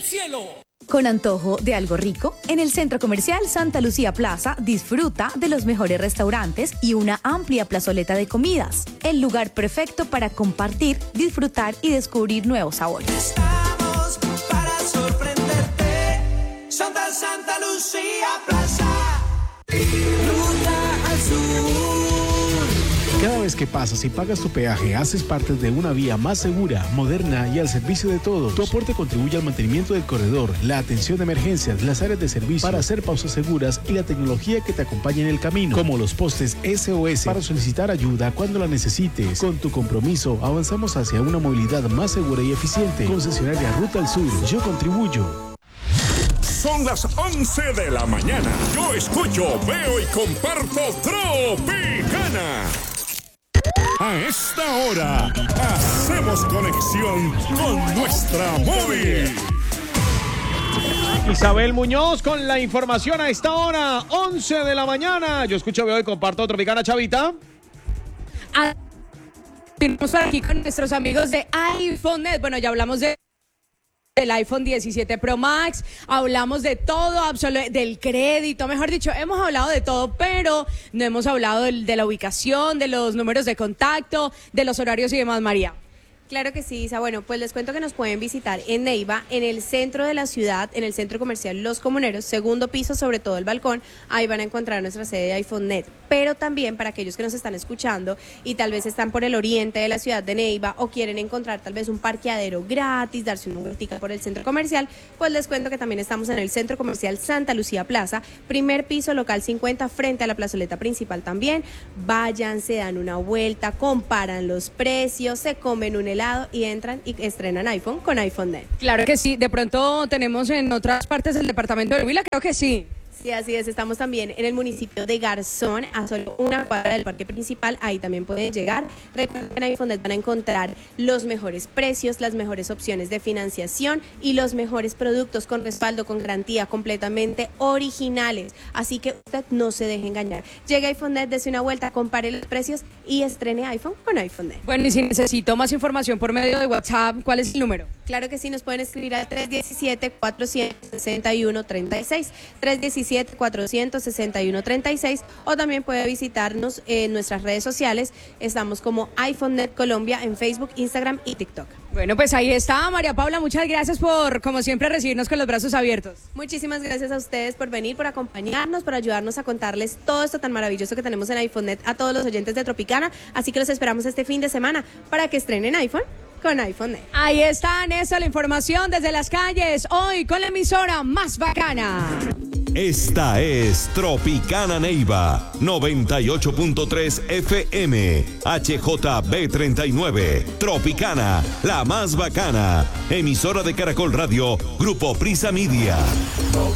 cielo. Con antojo de algo rico, en el Centro Comercial Santa Lucía Plaza disfruta de los mejores restaurantes y una amplia plazoleta de comidas. El lugar perfecto para compartir, disfrutar y descubrir nuevos sabores. Estamos para sorprenderte. Santa Lucía Plaza. Ruta al sur. Cada vez que pasas y pagas tu peaje, haces parte de una vía más segura, moderna y al servicio de todos. Tu aporte contribuye al mantenimiento del corredor, la atención de emergencias, las áreas de servicio para hacer pausas seguras y la tecnología que te acompaña en el camino, como los postes SOS para solicitar ayuda cuando la necesites. Con tu compromiso, avanzamos hacia una movilidad más segura y eficiente. Concesionaria Ruta al Sur, yo contribuyo. Son las 11 de la mañana. Yo escucho, veo y comparto Tropicana. A esta hora, hacemos conexión con nuestra móvil. Isabel Muñoz con la información a esta hora, 11 de la mañana. Yo escucho, veo y comparto Tropicana, Chavita. Estamos aquí con nuestros amigos de iPhoneNet. Bueno, ya hablamos del iPhone 17 Pro Max, hablamos de todo, del crédito, mejor dicho, hemos hablado de todo, pero no hemos hablado de la ubicación, de los números de contacto, de los horarios y demás, María. Claro que sí, Isa. Bueno, pues les cuento que nos pueden visitar en Neiva, en el centro de la ciudad, en el centro comercial Los Comuneros, segundo piso, sobre todo el balcón. Ahí van a encontrar nuestra sede de iPhoneNet. Pero también para aquellos que nos están escuchando y tal vez están por el oriente de la ciudad de Neiva o quieren encontrar tal vez un parqueadero gratis, darse una vueltica por el centro comercial, pues les cuento que también estamos en el centro comercial Santa Lucía Plaza, primer piso, local 50, frente a la plazoleta principal también. Vayan, se dan una vuelta, comparan los precios, se comen un helado y entran y estrenan iPhone con iPhoneNet. Claro que sí, de pronto tenemos en otras partes del departamento de Huila, creo que sí. Sí, así es, estamos también en el municipio de Garzón, a solo una cuadra del parque principal, ahí también pueden llegar. Recuerden que en iPhoneNet van a encontrar los mejores precios, las mejores opciones de financiación y los mejores productos con respaldo, con garantía, completamente originales. Así que usted no se deje engañar. Llegue a iPhoneNet, dése una vuelta, compare los precios y estrene iPhone con iPhoneNet. Bueno, y si necesito más información por medio de WhatsApp, ¿cuál es el número? Claro que sí, nos pueden escribir al 317-461-36, 317-461-36, o también puede visitarnos en nuestras redes sociales. Estamos como iPhoneNet Colombia en Facebook, Instagram y TikTok. Bueno, pues ahí está, María Paula, muchas gracias por, como siempre, recibirnos con los brazos abiertos. Muchísimas gracias a ustedes por venir, por acompañarnos, por ayudarnos a contarles todo esto tan maravilloso que tenemos en iPhoneNet a todos los oyentes de Tropicana, así que los esperamos este fin de semana para que estrenen iPhone con iPhoneNet. Ahí está, Néstor, la información desde las calles, hoy con la emisora más bacana. Esta es Tropicana Neiva, 98.3 FM, HJB39, Tropicana, la más bacana, emisora de Caracol Radio, Grupo Prisa Media.